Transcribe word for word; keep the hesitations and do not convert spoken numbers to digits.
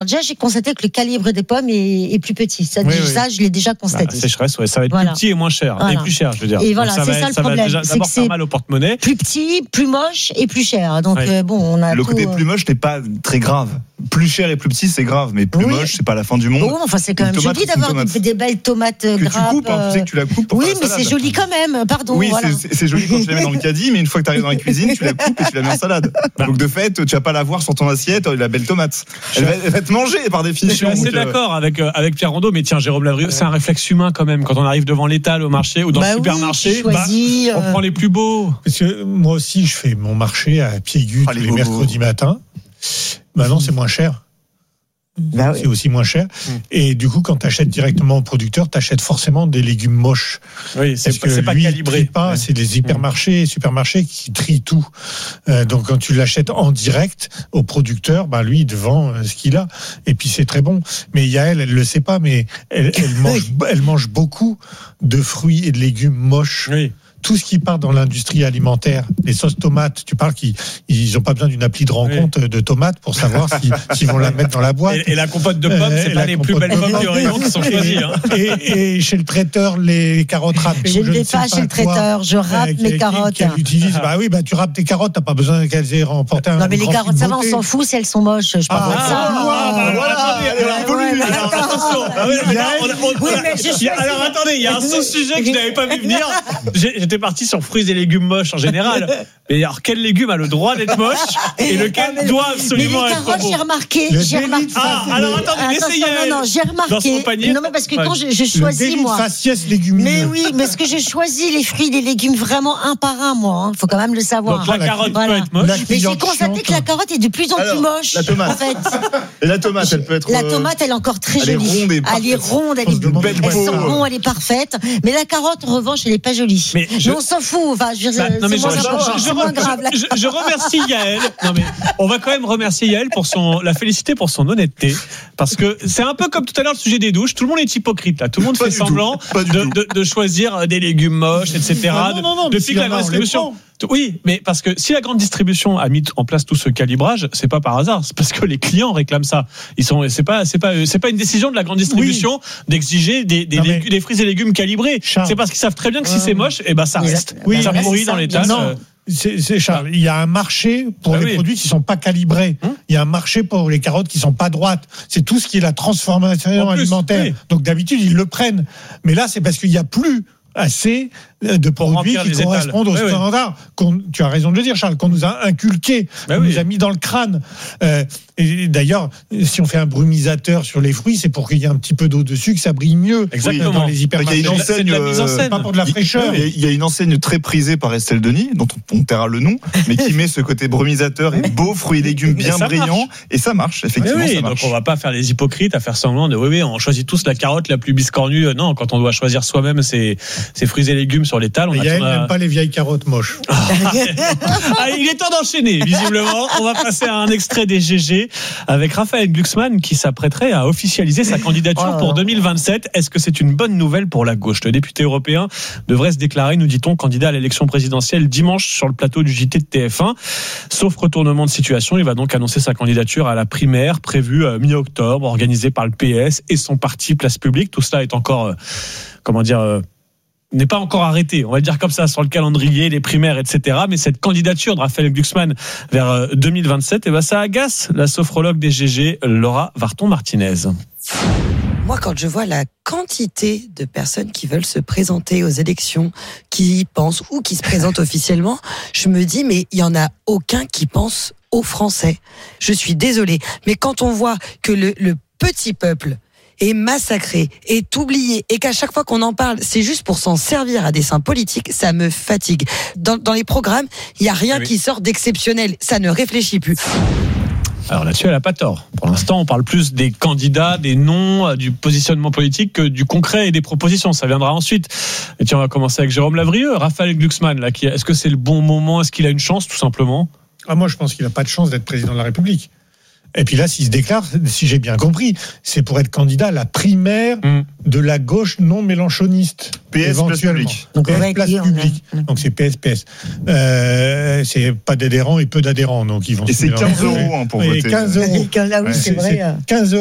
déjà, j'ai constaté que le calibre des pommes est, est plus petit. Ça, oui, ça oui. je l'ai déjà constaté. Bah, sécheresse, ouais, ça va être voilà. plus petit et moins cher. Voilà. Et plus cher, je veux dire. Et voilà, ça c'est va, ça le ça problème. Va déjà, c'est d'abord que faire mal au porte-monnaie. Plus petit, plus moche et plus cher. Donc, ouais. euh, bon, on a Le tout, côté plus moche n'est pas très grave. Plus cher et plus petit, c'est grave, mais plus oui. moche, c'est pas la fin du monde. Bon, enfin, c'est quand même tomate, joli d'avoir des, des belles tomates que grappes. Tu coupes, hein, tu sais que tu la coupes. Pour oui, mais c'est joli quand même. Pardon. Oui, voilà. c'est, c'est joli quand tu la mets dans le caddie, mais une fois que tu arrives dans la cuisine, tu la coupes et tu la mets en salade. Donc de fait, tu vas pas la voir sur ton assiette, la belle tomate. Elle va, elle va te manger par définition. Je suis assez donc, d'accord avec euh, avec Pierre Rondeau, mais tiens, Jérôme Lavrieux, ouais. c'est un réflexe humain quand même. Quand on arrive devant l'étal au marché ou dans bah le supermarché, oui, choisis, bah, on euh... prend les plus beaux. Parce que moi aussi, je fais mon marché à Pied-Gu ah, tous les, les mercredis matins. Maintenant, mmh. c'est moins cher. Bah c'est oui. aussi moins cher. Mmh. Et du coup, quand tu achètes directement au producteur, tu achètes forcément des légumes moches. Oui, c'est, Parce que c'est pas lui, calibré. Pas, ouais. C'est les hypermarchés, mmh. supermarchés qui trient tout. Euh, donc, quand tu l'achètes en direct au producteur, bah, lui, il te vend ce qu'il a. Et puis, c'est très bon. Mais Yael, elle le sait pas, mais elle, elle, mange, elle mange beaucoup de fruits et de légumes moches. Oui. Tout ce qui part dans l'industrie alimentaire, les sauces tomates, tu parles qu'ils ils ont pas besoin d'une appli de rencontre oui. de tomates pour savoir si, s'ils vont la mettre dans la boîte. Et, et la compote de pommes, euh, c'est pas les plus belles pommes du rayon qui sont choisies. Hein. Et, et chez le traiteur, les carottes râpées. Je ne vais pas chez le traiteur, je râpe euh, mes carottes. Qu'elle utilise, bah oui, bah tu râpes tes carottes, t'as pas besoin qu'elles aient remporté un. Non mais les carottes, ça va, on s'en fout si elles sont moches. Je parle pas de ça. Alors attendez, il y a un sous-sujet que je n'avais pas vu venir. J'étais parti sur fruits et légumes moches en général. Mais alors, quel légume a le droit d'être moche et lequel mais, doit absolument mais les être carottes, bon. J'ai remarqué, j'ai remarqué. Ah, alors attendez, essayez. Non, non, j'ai remarqué. Non, mais parce que quand je, je choisis, moi. Faciès légumineux. Mais oui, parce que je choisis les fruits et les légumes vraiment un par un, moi. Il faut quand même le savoir. Donc la carotte voilà. peut être moche. Mais j'ai constaté que la carotte est de plus en plus alors, moche. La tomate. En fait. Et la tomate, elle peut être. La tomate, elle est encore très elle jolie. Est ronde et elle est ronde, elle est belle. Elle sent bon, elle est parfaite. Mais la carotte, en revanche, elle est pas jolie. Mais on s'en fout. Enfin, je veux dire, c'est moins grave. Je remercie Yael. Non mais on va quand même remercier Yael pour son, la féliciter pour son honnêteté, parce que c'est un peu comme tout à l'heure le sujet des douches. Tout le monde est hypocrite là. Tout le monde pas fait semblant de, de, de choisir des légumes moches, et cetera. Non, non, non, depuis que la grande distribution. Oui, mais parce que si la grande distribution a mis en place tout ce calibrage, c'est pas par hasard, c'est parce que les clients réclament ça. Ils sont, c'est pas, c'est pas, c'est pas une décision de la grande distribution oui. d'exiger des, des, légumes, des fruits et légumes calibrés. Charles. C'est parce qu'ils savent très bien que si c'est moche, et ben ça reste, oui, ça pourrit dans les tasses. Non. C'est, c'est Charles, il y a un marché pour ah les oui. produits qui sont pas calibrés. Hum il y a un marché pour les carottes qui sont pas droites. C'est tout ce qui est la transformation plus, alimentaire. Oui. Donc d'habitude ils le prennent, mais là c'est parce qu'il y a plus assez de produits qui correspondent aux oui, standards oui. qu'on, tu as raison de le dire Charles, qu'on nous a inculqués, qu'on oui. nous a mis dans le crâne. Euh, et d'ailleurs, si on fait un brumisateur sur les fruits, c'est pour qu'il y ait un petit peu d'eau dessus, que ça brille mieux. Exactement. Dans les hypermarchés. Il y a une enseigne, euh, pas pour de la fraîcheur. Il y a une enseigne très prisée par Estelle Denis, dont on, on taira le nom, mais qui met ce côté brumisateur et beaux fruits et légumes bien brillants, et ça marche, effectivement. Oui, ça marche. Donc on va pas faire les hypocrites à faire semblant de oui, oui, on choisit tous la carotte la plus biscornue. Non, quand on doit choisir soi-même ses, ses fruits et légumes sur l'étal, on a n'aime pas les vieilles carottes moches. Ah, il est temps d'enchaîner, visiblement. On va passer à un extrait des G G avec Raphaël Glucksmann qui s'apprêterait à officialiser sa candidature pour deux mille vingt-sept. Est-ce que c'est une bonne nouvelle pour la gauche ? Le député européen devrait se déclarer, nous dit-on, candidat à l'élection présidentielle dimanche sur le plateau du J T de T F un. Sauf retournement de situation, il va donc annoncer sa candidature à la primaire prévue mi-octobre, organisée par le P S et son parti Place Publique. Tout cela est encore, euh, comment dire... Euh, n'est pas encore arrêté, on va dire comme ça, sur le calendrier, les primaires, et cetera. Mais cette candidature de Raphaël Glucksmann vers deux mille vingt-sept, eh ben ça agace la sophrologue des G G, Laura Varton-Martinez. Moi, quand je vois la quantité de personnes qui veulent se présenter aux élections, qui y pensent ou qui se présentent officiellement, je me dis, mais il n'y en a aucun qui pense aux Français. Je suis désolée, mais quand on voit que le, le petit peuple est massacré, est oublié, et qu'à chaque fois qu'on en parle, c'est juste pour s'en servir à des fins politiques, ça me fatigue. Dans, dans les programmes, il n'y a rien oui. qui sort d'exceptionnel, ça ne réfléchit plus. Alors là-dessus, elle n'a pas tort. Pour l'instant, on parle plus des candidats, des noms, du positionnement politique que du concret et des propositions. Ça viendra ensuite. Et tiens, on va commencer avec Jérôme Lavrieux. Raphaël Glucksmann, là, qui, est-ce que c'est le bon moment ? Est-ce qu'il a une chance, tout simplement ? Ah, moi, je pense qu'il n'a pas de chance d'être président de la République. Et puis là, s'il se déclare, si j'ai bien compris, c'est pour être candidat à la primaire mmh. de la gauche non mélenchoniste. P S éventuellement. Place Publique. Donc, P S Place Publique. Donc c'est P S P S. Euh, c'est pas d'adhérents et peu d'adhérents. Donc ils vont et c'est quinze euros hein, pour et voter. quinze euros. Là, oui, ouais. c'est, c'est vrai. quinze euros.